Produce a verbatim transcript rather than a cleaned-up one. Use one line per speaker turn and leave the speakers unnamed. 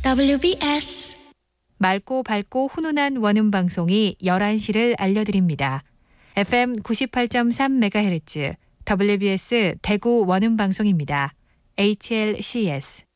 더블유비에스
맑고 밝고 훈훈한 원음 방송이 열한 시를 알려드립니다. 에프엠 구십팔 점 삼 메가헤르츠 더블유비에스 대구 원음 방송입니다. 에이치엘씨에스